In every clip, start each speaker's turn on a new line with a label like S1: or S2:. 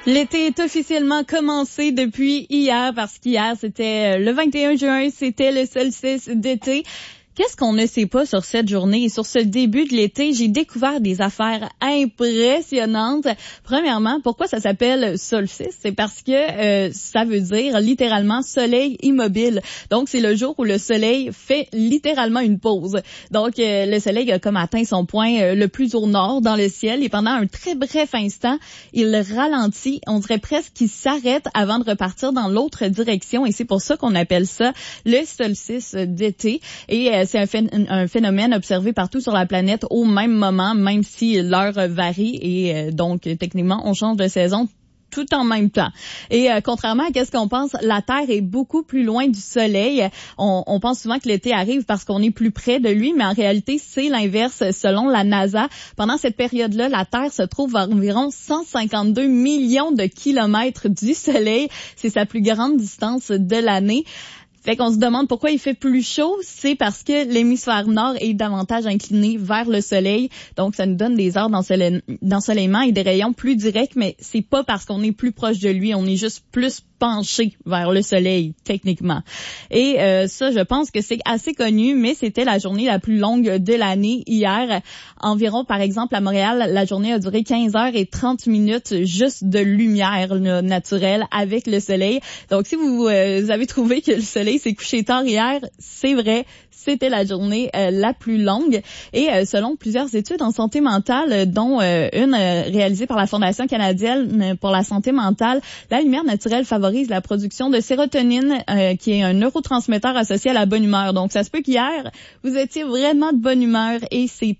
S1: L'été est officiellement commencé depuis hier parce qu'hier, c'était le 21 juin, c'était le solstice d'été. Qu'est-ce qu'on ne sait pas sur cette journée et sur ce début de l'été? J'ai découvert des affaires impressionnantes. Premièrement, pourquoi ça s'appelle solstice? C'est parce que ça veut dire littéralement soleil immobile. Donc, c'est le jour où le soleil fait littéralement une pause. Donc, le soleil a comme atteint son point le plus au nord dans le ciel et pendant un très bref instant, il ralentit. On dirait presque qu'il s'arrête avant de repartir dans l'autre direction et c'est pour ça qu'on appelle ça le solstice d'été. Et c'est un phénomène observé partout sur la planète au même moment, même si l'heure varie et donc techniquement on change de saison tout en même temps. Et contrairement à ce qu'on pense, la Terre est beaucoup plus loin du Soleil. On pense souvent que l'été arrive parce qu'on est plus près de lui, mais en réalité, c'est l'inverse selon la NASA. Pendant cette période-là, la Terre se trouve à environ 152 millions de kilomètres du Soleil. C'est sa plus grande distance de l'année. Fait qu'on se demande pourquoi il fait plus chaud, c'est parce que l'hémisphère nord est davantage incliné vers le soleil, donc ça nous donne des heures d'ensoleillement et des rayons plus directs, mais c'est pas parce qu'on est plus proche de lui, on est juste plus penché vers le soleil, techniquement. Et ça, je pense que c'est assez connu, mais c'était la journée la plus longue de l'année hier. Environ, par exemple, à Montréal, la journée a duré 15 heures et 30 minutes juste de lumière naturelle avec le soleil. Donc, si vous avez trouvé que le soleil s'est couché tard hier, c'est vrai. C'était la journée la plus longue. Et selon plusieurs études en santé mentale, dont une réalisée par la Fondation canadienne pour la santé mentale, la lumière naturelle favorise la production de sérotonine, qui est un neurotransmetteur associé à la bonne humeur. Donc, ça se peut qu'hier, vous étiez vraiment de bonne humeur et c'est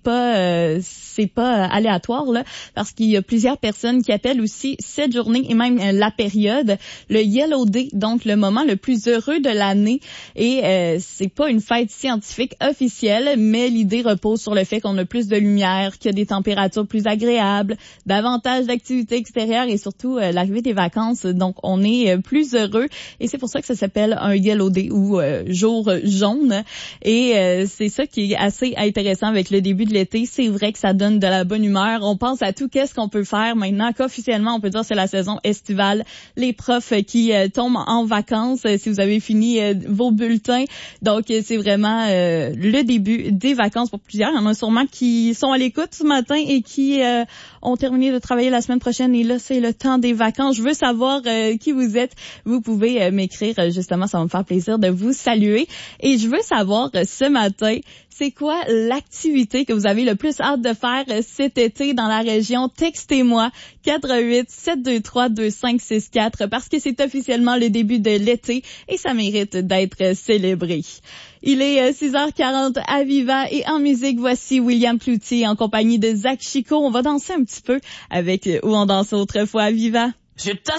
S1: pas aléatoire, là, parce qu'il y a plusieurs personnes qui appellent aussi cette journée et même la période le Yellow Day, donc le moment le plus heureux de l'année. Et c'est pas une fête scientifique officielle, mais l'idée repose sur le fait qu'on a plus de lumière, qu'il y a des températures plus agréables, davantage d'activités extérieures et surtout l'arrivée des vacances. Donc, on est plus heureux et c'est pour ça que ça s'appelle un Yellow Day ou jour jaune. Et c'est ça qui est assez intéressant avec le début de l'été. C'est vrai que ça donne de la bonne humeur. On pense à tout qu'est-ce qu'on peut faire maintenant qu'officiellement, on peut dire c'est la saison estivale. Les profs qui tombent en vacances si vous avez fini vos bulletins. Donc, c'est vraiment le début des vacances pour plusieurs. Il y en a sûrement qui sont à l'écoute ce matin et qui ont terminé de travailler la semaine prochaine. Et là, c'est le temps des vacances. Je veux savoir qui vous êtes. Vous pouvez m'écrire. Justement, ça va me faire plaisir de vous saluer. Et je veux savoir ce matin, c'est quoi l'activité que vous avez le plus hâte de faire cet été dans la région? Textez-moi 418-723-2564 parce que c'est officiellement le début de l'été et ça mérite d'être célébré. Il est 6h40 à Viva et en musique, voici William Cloutier en compagnie de Zach Chico. On va danser un petit peu avec Où on dansait autrefois à Viva.